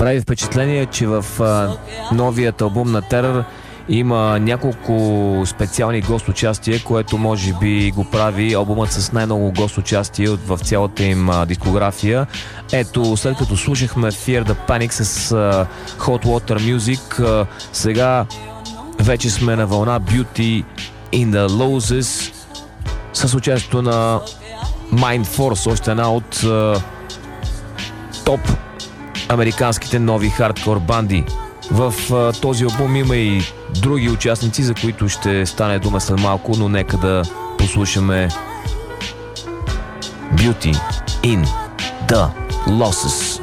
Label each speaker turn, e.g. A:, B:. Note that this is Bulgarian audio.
A: Прави впечатление, че в новият албум на Terror има няколко специални гост-участия, което може би го прави албумът с най-много гост-участие в цялата им дискография. Ето, след като слушахме Fear the Panic с Hot Water Music, сега вече сме на вълна Beauty in the Losses с участието на Mind Force, още една от топ американските нови хардкор банди. В този албум има и други участници, за които ще стане дума след малко, но нека да послушаме Beauty in the Losses.